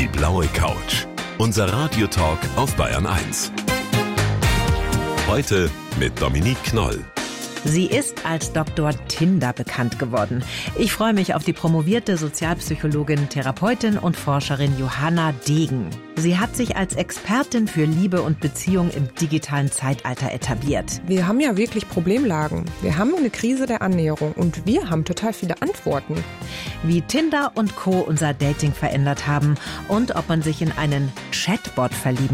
Die blaue Couch. Unser Radiotalk auf Bayern 1. Heute mit Dominique Knoll. Sie ist als Dr. Tinder bekannt geworden. Ich freue mich auf die promovierte Sozialpsychologin, Therapeutin und Forscherin Johanna Degen. Sie hat sich als Expertin für Liebe und Beziehung im digitalen Zeitalter etabliert. Wir haben ja wirklich Problemlagen. Wir haben eine Krise der Annäherung und wir haben total viele Antworten. Wie Tinder und Co. unser Dating verändert haben und ob man sich in einen Chatbot verlieben